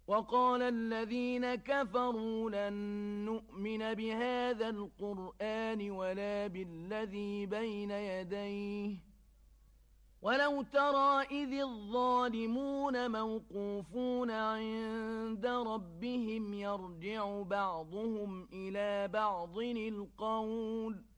وقال الذين كفروا لن نؤمن بهذا القرآن ولا بالذي بين يديه ولو ترى إذ الظالمون موقوفون عند ربهم يرجع بعضهم إلى بعض القول